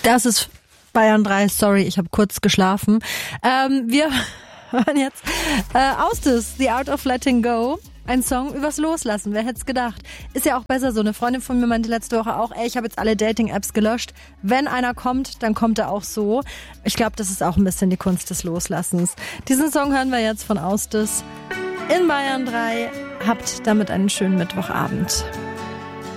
Das ist Bayern 3, sorry, ich habe kurz geschlafen. Wir hören jetzt Austis, The Art of Letting Go. Ein Song übers Loslassen, wer hätte es gedacht? Ist ja auch besser so. Eine Freundin von mir meinte letzte Woche auch, ich habe jetzt alle Dating-Apps gelöscht. Wenn einer kommt, dann kommt er auch so. Ich glaube, das ist auch ein bisschen die Kunst des Loslassens. Diesen Song hören wir jetzt von Austis in Bayern 3. Habt damit einen schönen Mittwochabend.